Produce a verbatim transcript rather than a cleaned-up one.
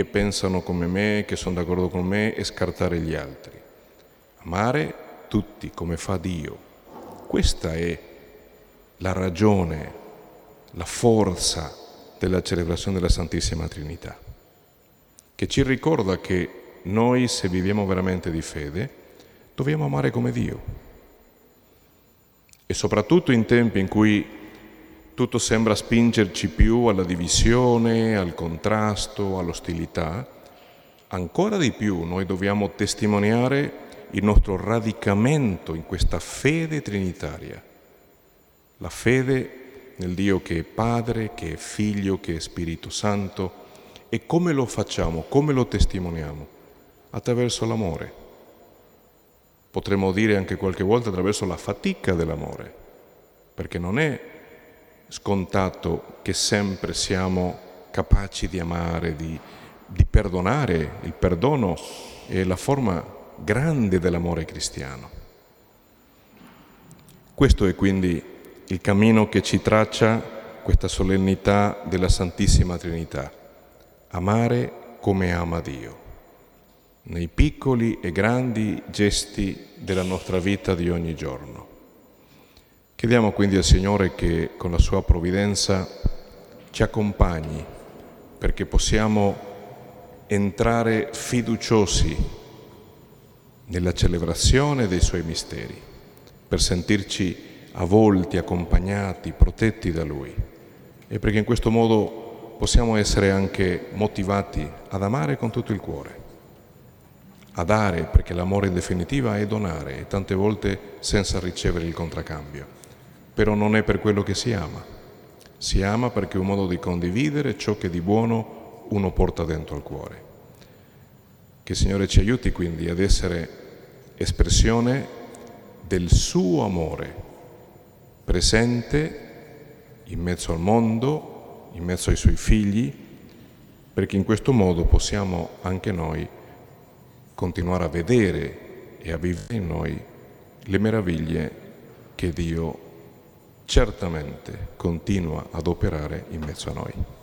che pensano come me, che sono d'accordo con me, e scartare gli altri. Amare tutti come fa Dio. Questa è la ragione, la forza della celebrazione della Santissima Trinità, che ci ricorda che noi, se viviamo veramente di fede, dobbiamo amare come Dio. E soprattutto in tempi in cui tutto sembra spingerci più alla divisione, al contrasto, all'ostilità, ancora di più noi dobbiamo testimoniare il nostro radicamento in questa fede trinitaria, la fede nel Dio che è Padre, che è Figlio, che è Spirito Santo. E come lo facciamo? Come lo testimoniamo? Attraverso l'amore. Potremmo dire anche qualche volta attraverso la fatica dell'amore, perché non è scontato che sempre siamo capaci di amare, di, di perdonare. Il perdono è la forma grande dell'amore cristiano. Questo è quindi il cammino che ci traccia questa solennità della Santissima Trinità. Amare come ama Dio, nei piccoli e grandi gesti della nostra vita di ogni giorno. Chiediamo quindi al Signore che con la sua provvidenza ci accompagni perché possiamo entrare fiduciosi nella celebrazione dei Suoi misteri, per sentirci avvolti, accompagnati, protetti da Lui, e perché in questo modo possiamo essere anche motivati ad amare con tutto il cuore, a dare, perché l'amore in definitiva è donare, e tante volte senza ricevere il contraccambio. Però non è per quello che si ama. Si ama perché è un modo di condividere ciò che di buono uno porta dentro al cuore. Che il Signore ci aiuti quindi ad essere espressione del suo amore, presente in mezzo al mondo, in mezzo ai Suoi figli, perché in questo modo possiamo anche noi continuare a vedere e a vivere in noi le meraviglie che Dio certamente continua ad operare in mezzo a noi.